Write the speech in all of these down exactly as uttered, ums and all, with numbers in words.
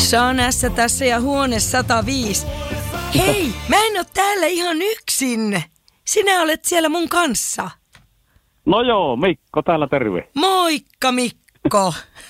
Sean S. tässä ja huone sata viisi. Hei, mä en oo täällä ihan yksin. Sinä olet siellä mun kanssa. No joo, Mikko täällä, terve. Moikka Mikko.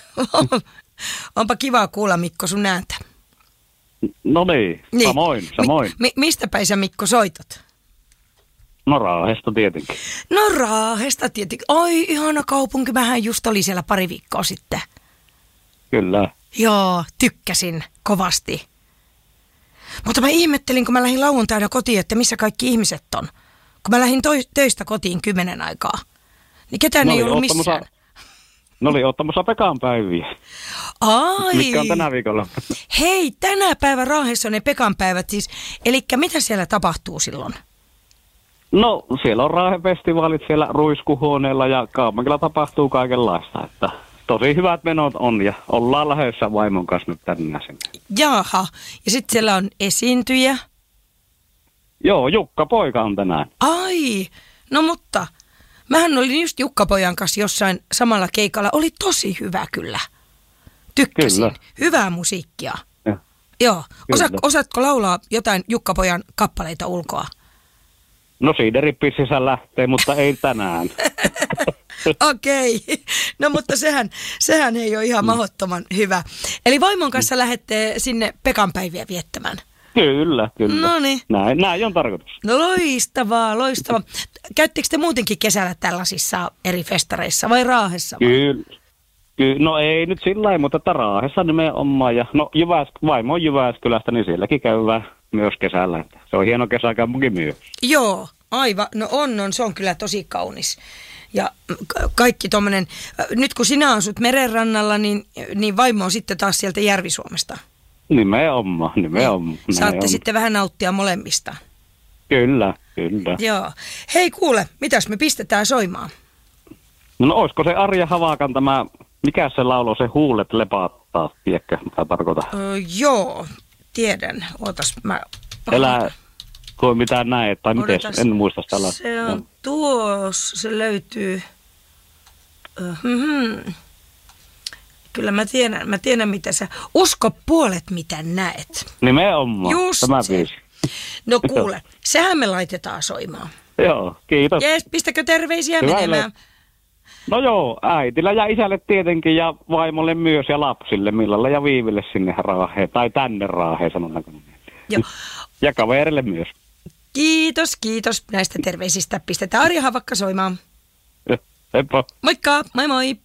Onpa kiva kuulla Mikko sun ääntä. No niin, niin. samoin, samoin. Mi- mi- mistä päin sä Mikko soitat? No Raahesta tietenkin. No Raahesta tietenkin. Oi, ihana kaupunki. Mähän just oli siellä pari viikkoa sitten. Kyllä. Joo, tykkäsin kovasti. Mutta mä ihmettelin, kun mä lähdin lauantaina kotiin, että missä kaikki ihmiset on. Kun mä lähdin toi- töistä kotiin kymmenen aikaa. Niin ketään No ei oli ollut ottamassa- missään. Ne oli ottamassa Pekan päiviä. Ai. Mitkä on tänä viikolla? Hei, tänä päivä Raahessa on ne Pekan päivät siis. Elikkä mitä siellä tapahtuu silloin? No siellä on Raahen festivaalit siellä ruiskuhuoneella ja kaupunkilla tapahtuu kaikenlaista. Että tosi hyvät menot on ja ollaan lähdössä vaimon kanssa nyt tänään sinne. Jaha, ja sitten siellä on esiintyjä. Joo, Jukka poika on tänään. Ai, no mutta mähän olin just Jukka-pojan kanssa jossain samalla keikalla. Oli tosi hyvä kyllä. Tykkäsin. Kyllä. Hyvää musiikkia. Ja. Joo. Osa, Kyllä. osaatko laulaa jotain Jukka-pojan kappaleita ulkoa? No siideripississä lähtee, mutta ei tänään. Okei. No mutta sehän, sehän ei ole ihan mahdottoman hyvä. Eli vaimon kanssa lähette sinne Pekan päiviä viettämään. Kyllä, kyllä. Noniin. Näin, näin on tarkoitus. No loistavaa, loistavaa. Käyttekö te muutenkin kesällä tällaisissa eri festareissa vai Raahessa? Vai? Kyllä. Ky- no ei nyt sillä lailla, mutta Raahessa nimenomaan. Ja no Jyväs, vaimo on Jyväskylästä, niin sielläkin käydään myös kesällä. Että se on hieno kesäkaupunki myös. Joo, aivan. No on, on. Se on kyllä tosi kaunis. Ja ka- kaikki tommonen, nyt kun sinä asut merenrannalla, niin, niin vaimo on sitten taas sieltä Järvi-Suomesta. Nimenomaan, nimenomaan. Niin. Saatte on. sitten vähän nauttia molemmista. Kyllä, kyllä. Joo. Hei kuule, mitäs me pistetään soimaan? No olisiko se Arja Havakan tämä, mikä se laulo, se huulet lepattaa, tiedätkö mitä tarkoitan? Öö, joo, tiedän. Ootas mä... Elää kuin mitään näin, tai miten, Odotas. en muista sitä laulua. Se on tuossa, se löytyy. Mm-hmm. Kyllä mä tiedän, mä tiedän mitä sä... Usko puolet mitä näet. Nimenomaan, Just tämä se. biisi. No kuule, sehän me laitetaan soimaan. Joo, kiitos. Jees, pistäkö terveisiä Hyvä menemään? ile. No joo, äitillä ja isälle tietenkin ja vaimolle myös ja lapsille, Millalle ja Viiville sinne Raaheen, tai tänne Raaheen sanotaanko. Joo. Ja kaverille myös. Kiitos, kiitos näistä terveisistä. Pistetään Arja Havakka soimaan. Heippa. Moikka, moi moi.